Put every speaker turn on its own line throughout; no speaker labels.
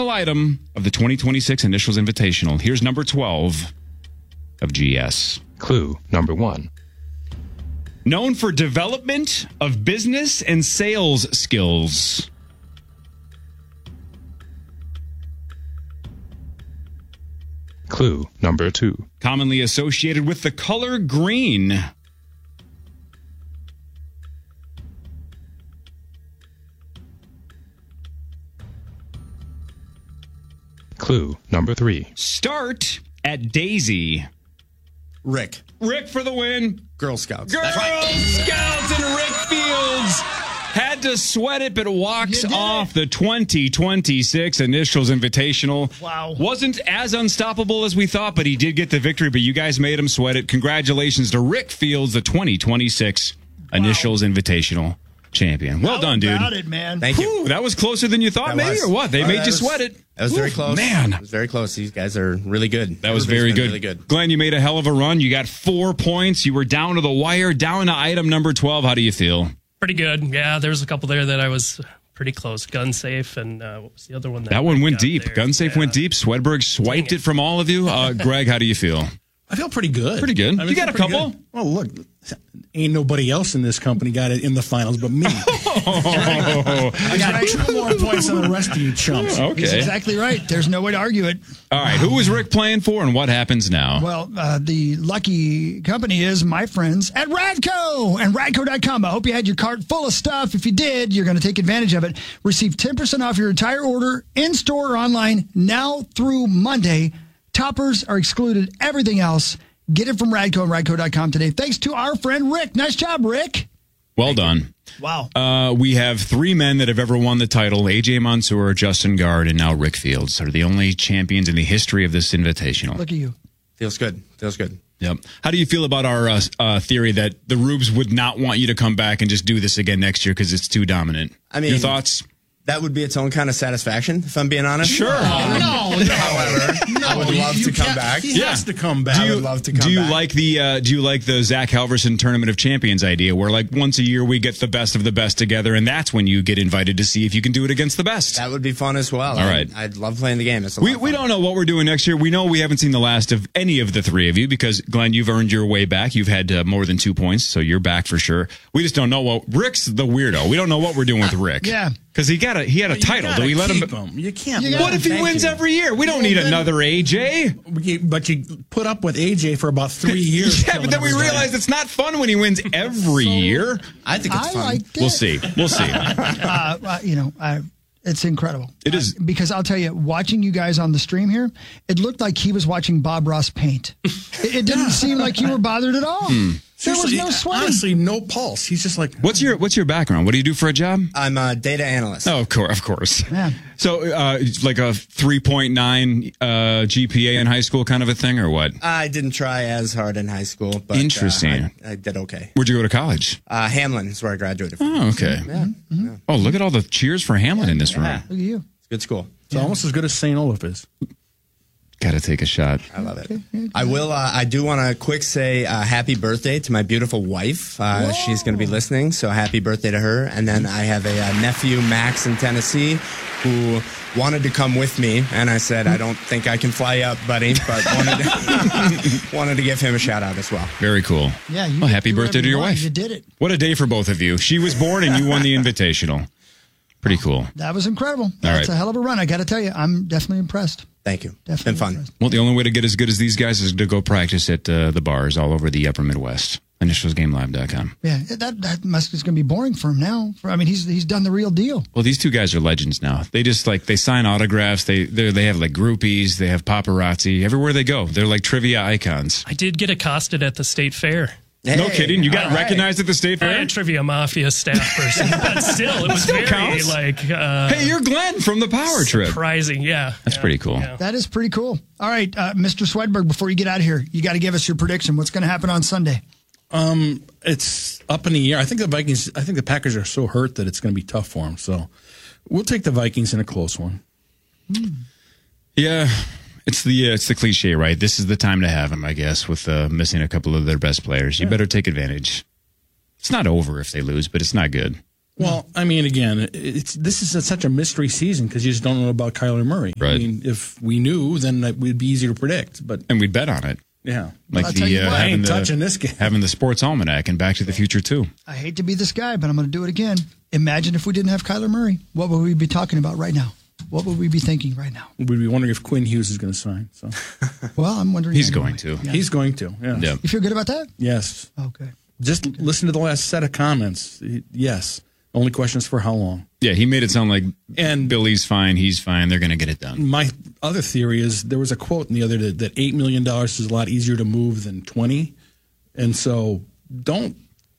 final item of the 2026 Initials Invitational. Here's number 12 of GS.
Clue number 1.
Known for development of business and sales skills.
Clue number 2.
Commonly associated with the color green.
Clue number 3.
Start at Daisy.
Rick.
Rick for the win.
Girl Scouts.
Girl Scouts and Rick Fields had to sweat it, but walks off the 2026 Initials Invitational.
Wow.
Wasn't as unstoppable as we thought, but he did get the victory, but you guys made him sweat it. Congratulations to Rick Fields, the 2026 Initials Invitational champion. Well done, dude.
Got it, man.
Thank you.
Whew, that was closer than you thought, maybe, or what? They made you sweat it.
That was very close.
Man.
It was very close. These guys are really good.
That was very good.
Really good.
Glenn, you made a hell of a run. You got 4 points. You were down to the wire, down to item number 12. How do you feel?
Pretty good. Yeah, there's a couple there that I was pretty close. Gun Safe and what was the other one?
That one went deep.
There?
Gun Safe went deep. Swedberg swiped it from all of you. Greg, how do you feel?
I feel pretty good.
Pretty good.
I mean,
You got a couple?
good. Well, look, ain't nobody else in this company got it in the finals but me. I got 2 more points than the rest of you chumps.
Okay.
He's exactly right. There's no way to argue it.
All right. Who was Rick playing for and what happens now?
Well, the lucky company is my friends at Radco and Radco.com. I hope you had your cart full of stuff. If you did, you're going to take advantage of it. Receive 10% off your entire order in-store or online now through Monday. Toppers are excluded. Everything else, get it from Radco and Radco.com today. Thanks to our friend Rick. Nice job, Rick.
Well done.
Wow.
We have 3 men that have ever won the title. AJ Mansour, Justin Guard, and now Rick Fields are the only champions in the history of this invitational.
Look at you.
Feels good. Feels good.
Yep. How do you feel about our theory that the Rubes would not want you to come back and just do this again next year because it's too dominant?
I mean,
your thoughts?
That would be its own kind of satisfaction, if I'm being honest.
Sure.
However, I would love to come back.
He has to come back.
I would love to come back.
Do you like the Zach Halverson Tournament of Champions idea, where like once a year we get the best of the best together, and that's when you get invited to see if you can do it against the best?
That would be fun as well.
All right.
I'd love playing the game. It's a lot of
We
fun.
don't know what we're doing next year. We know we haven't seen the last of any of the 3 of you because, Glenn, you've earned your way back. You've had more than 2 points, so you're back for sure. We just don't know what Rick's the weirdo. We don't know what we're doing with Rick.
Yeah.
Because he had a title. Do we let him?
You can't.
What if he wins every year? We don't need another AJ.
But you put up with AJ for about 3 years.
Yeah, but then we realized it's not fun when he wins every year.
I think it's
I
fun.
liked it.
We'll see. We'll see.
It's incredible.
It is.
Because I'll tell you, watching you guys on the stream here, it looked like he was watching Bob Ross paint. It didn't seem like you were bothered at all. There was no sweating.
Honestly, no pulse. He's just like,
What's your background? What do you do for a job?
I'm a data analyst.
Oh, of course.
Yeah.
So, like a 3.9 GPA in high school kind of a thing, or what?
I didn't try as hard in high school, but
Interesting.
I did okay.
Where'd you go to college?
Hamlin is where I graduated from.
Oh, okay.
Yeah.
Oh, look at all the cheers for Hamlin in this room.
Yeah.
Look at you.
It's a good school.
it's almost as good as St. Olaf is.
Got to take a shot.
I love it. I will. I do want to quick say happy birthday to my beautiful wife. She's going to be listening, so happy birthday to her. And then I have a nephew, Max, in Tennessee, who wanted to come with me, and I said, I don't think I can fly up, buddy, but wanted to give him a shout out as well.
Very cool.
Yeah.
Well, happy birthday to your wife.
You did it.
What a day for both of you. She was born and you won the invitational. Pretty cool.
That was incredible. That's a hell of a run. I got to tell you, I'm definitely impressed.
Thank you.
Definitely
It's been fun.
impressed.
Well, the only way to get as good as these guys is to go practice at the bars all over the upper Midwest. InitialsGameLab.com.
Yeah, that must is going to be boring for him now. He's done the real deal.
Well, these 2 guys are legends now. They just they sign autographs. They have like groupies. They have paparazzi everywhere they go. They're like trivia icons.
I did get accosted at the state fair.
No kidding. You got recognized at the state
I
fair?
am Trivia Mafia staff person, but still, it was
still
very
counts.
hey,
you're Glenn from the Power Trip.
Surprising, yeah.
That's pretty cool.
Yeah.
That is pretty cool. All right, Mr. Swedberg, before you get out of here, you got to give us your prediction. What's going to happen on Sunday?
It's up in the air. I think the Packers are so hurt that it's going to be tough for them. So we'll take the Vikings in a close one.
Yeah. It's the cliche, right? This is the time to have them, I guess, with missing a couple of their best players. You better take advantage. It's not over if they lose, but it's not good.
Well, I mean, again, this is such a mystery season because you just don't know about Kyler Murray.
Right.
I mean, if we knew, then it would be easier to predict. But
And we'd bet on it.
yeah,
Like
I'll tell you what,
I
having
ain't touching this game.
having the sports almanac and Back to the Future too.
I hate to be this guy, but I'm going to do it again. Imagine if we didn't have Kyler Murray. What would we be talking about right now? What would we be thinking right now?
We'd be wondering if Quinn Hughes is going to sign. So
Well, I'm wondering.
He's
anyway.
going to.
Yeah.
he's going to. Yeah.
Yeah.
You feel good about that?
Yes.
Okay.
Just listen to the last set of comments. Yes. Only question is for how long.
Yeah, he made it sound like
And
Billy's fine, he's fine, they're going to get it done.
my other theory is there was a quote in the other day that $8 million is a lot easier to move than 20, and so don't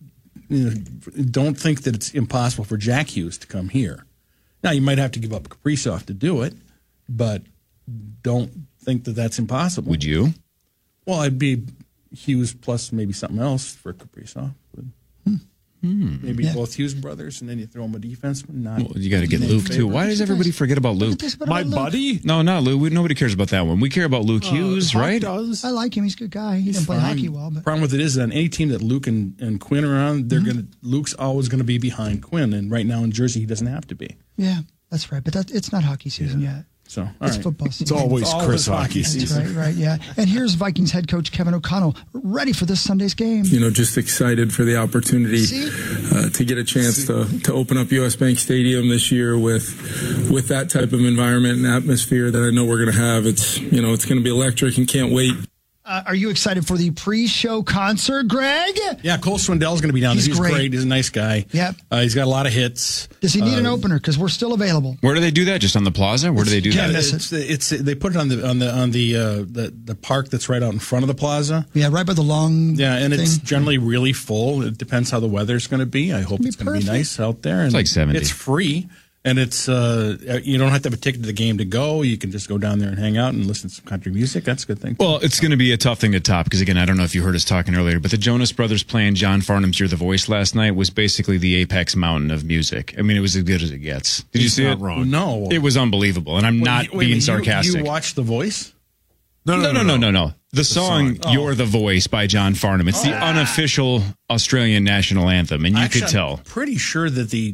think that it's impossible for Jack Hughes to come here. Now you might have to give up Kaprizov to do it, but don't think that that's impossible.
Would you?
Well, I'd be Hughes plus maybe something else for Kaprizov. Maybe
Yeah.
both Hughes brothers, and then you throw him a defenseman. Not
Well, you got to get Luke too. Why does everybody forget about Luke?
My buddy?
No, not Luke. Nobody cares about that one. We care about Luke Hughes,
Hawk
right?
does.
I like him. He's a good guy. He didn't play hockey well, but
Problem with it is that on any team that Luke and Quinn are on, Luke's always going to be behind Quinn, and right now in Jersey he doesn't have to be.
yeah, that's right. But it's not hockey season yet.
So all
It's
right.
football
It's
season.
always
All
Chris
his hockey
Hockey
season.
season.
Right, yeah. And here's Vikings head coach Kevin O'Connell ready for this Sunday's game.
Just excited for the opportunity to get a chance to open up US Bank Stadium this year with that type of environment and atmosphere that I know we're going to have. It's it's going to be electric and can't wait.
Are you excited for the pre-show concert, Greg?
Yeah, Cole Swindell's going to be down there.
He's
He's
great.
great. He's a nice guy.
Yep.
He's got a lot of hits.
Does he need an opener? Because we're still available.
Where do they do that? Just on the plaza? Where do they do
Yeah,
that?
miss
It's they put it on the park that's right out in front of the plaza.
Yeah, right by the long
Yeah, and it's
thing.
generally really full. It depends how the weather's going to be. I hope
It'll be
it's going to be
perfect.
nice out there. And
like 70.
It's free, and it's you don't have to have a ticket to the game to go. You can just go down there and hang out and listen to some country music. That's a good thing.
Well, it's going to be a tough thing to top because, again, I don't know if you heard us talking earlier, but the Jonas Brothers playing John Farnham's You're the Voice last night was basically the apex mountain of music. I mean, it was as good as it gets. Did you see
not
it?
wrong.
No,
It was unbelievable, and I'm not
Wait a
being
minute,
sarcastic.
You watched The Voice?
No. The song You're the Voice by John Farnham. It's the unofficial Australian national anthem, and you
Actually,
could tell.
I'm pretty sure that the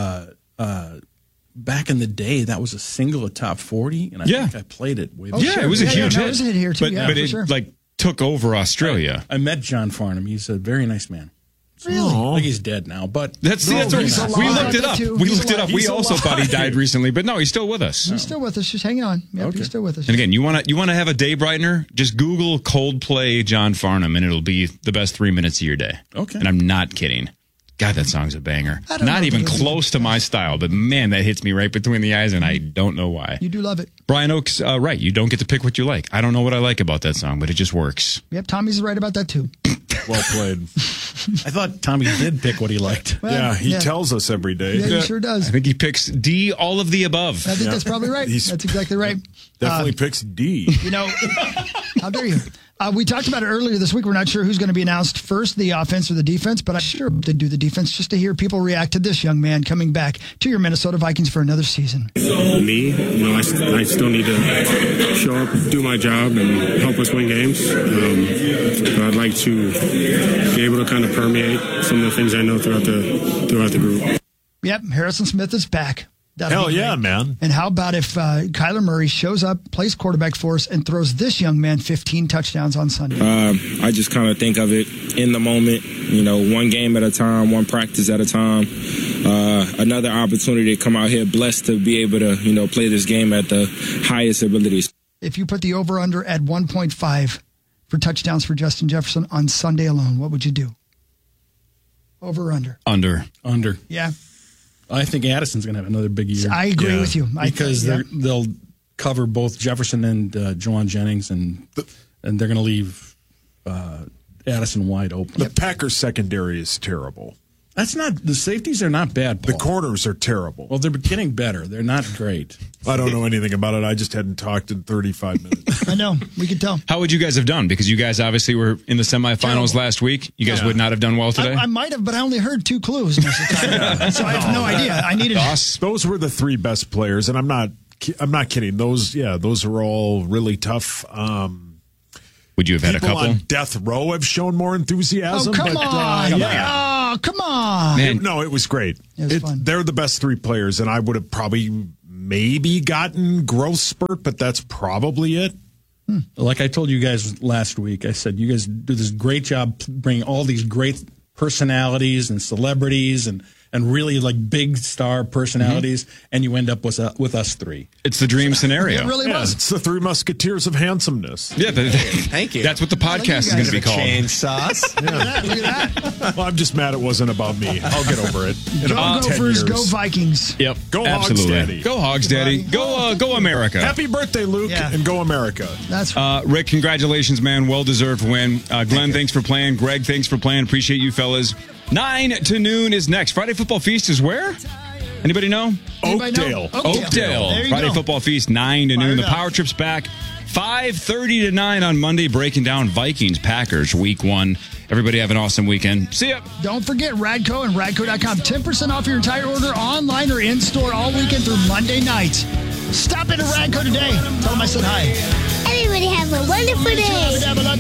back in the day that was a single at top 40, and I
Yeah.
think I played it way back.
Yeah, it was a huge
no,
hit.
it was a hit here, too.
But,
Yeah,
but
for
it
sure.
took over Australia.
I met John Farnham. He's a very nice man.
Really?
I think he's dead now, but
That's what
he's alive.
we looked it up.
Too.
We
He's
looked it up.
alive.
We
He's
also thought he died recently, but no, he's still with us.
He's still with us. Just hang on. Yep,
Okay.
he's still with us.
And again, you want to have a day brightener? Just Google Coldplay John Farnham, and it'll be the best 3 minutes of your day.
Okay.
And I'm not kidding. God, that song's a banger.
I don't know
Not
if
even
it is.
close to my style, but man, that hits me right between the eyes, and I don't know why.
You do love it.
Brian Oak's right. You don't get to pick what you like. I don't know what I like about that song, but it just works.
Yep, Tommy's right about that, too.
Well played.
I thought Tommy did pick what he liked.
Well,
Yeah, he tells us every day.
Yeah, he sure does.
I think he picks D, all of the above.
I think that's probably right.
He's-
That's exactly right.
Definitely picks D.
You know, how dare you? We talked about it earlier this week. We're not sure who's going to be announced first, the offense or the defense, but I'm sure they do the defense just to hear people react to this young man coming back to your Minnesota Vikings for another season.
Me, I still need to show up, do my job, and help us win games. But I'd like to be able to kind of permeate some of the things I know throughout the group.
Yep, Harrison Smith is back. That'll
Hell
be
yeah,
great.
man.
And how about if Kyler Murray shows up, plays quarterback for us, and throws this young man 15 touchdowns on Sunday?
I just kind of think of it in the moment, one game at a time, one practice at a time. Another opportunity to come out here blessed to be able to, play this game at the highest abilities.
If you put the over-under at 1.5 for touchdowns for Justin Jefferson on Sunday alone, what would you do? Over or under?
Under.
Yeah,
I think Addison's going to have another big year.
I agree with you.
Because they'll cover both Jefferson and Juwan Jennings, and they're going to leave Addison wide open.
The Packers secondary is terrible.
That's not the safeties are not bad.
The
Paul.
corners are terrible.
Well, they're getting better. They're not great.
I don't know anything about it. I just hadn't talked in 35 minutes.
I know. We could tell.
How would you guys have done? Because you guys obviously were in the semifinals last week. You guys would not have done well today?
I might have, but I only heard 2 clues most of the time. So I have no idea. I needed
Those were the 3 best players, and I'm not kidding. Those were all really tough.
Would you have had a
People
couple?
on death row have shown more enthusiasm.
Oh, come
but,
on.
yeah.
Oh, come on.
Man.
No, it was great.
It was fun.
They're the best three players, and I would have probably maybe gotten growth spurt, but that's probably it.
Like I told you guys last week, I said you guys do this great job bringing all these great personalities and celebrities and really like big star personalities, and you end up with us three.
It's the dream scenario.
It really was.
It's the Three Musketeers of handsomeness.
Yeah,
Thank you.
That's what the podcast is going to be called.
Change sauce.
Look at that.
Well, I'm just mad it wasn't about me. I'll get over it. In
Go
about 10
Gophers,
years.
go Vikings.
Yep.
Go Hogs,
absolutely.
Daddy.
Go Hogs, Daddy. Go America.
Happy birthday, Luke,
Yeah.
and go America.
That's
Rick, congratulations, man. Well-deserved win. Glenn, thanks for playing. Greg, thanks for playing. Appreciate you, fellas. 9 to noon is next. Friday Football Feast is where? Anybody know?
Anybody know?
Oakdale.
There you
Friday
go.
Football Feast, 9 to noon. The
Fired up.
Power Trip's back. 5:30 to 9 on Monday, breaking down Vikings, Packers, Week 1. Everybody have an awesome weekend. See ya.
Don't forget Radco and Radco.com. 10% off your entire order online or in-store all weekend through Monday night. Stop into Radco today. Tell them I said hi.
Everybody have a wonderful